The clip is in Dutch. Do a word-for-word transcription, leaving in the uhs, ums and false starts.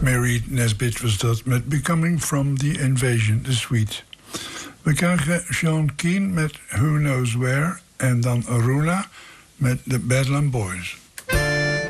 Mary Nesbitt was dat, met Becoming From The Invasion, de suite. We krijgen Sean Keane met Who Knows Where en dan Aruna met The Bedlam Boys.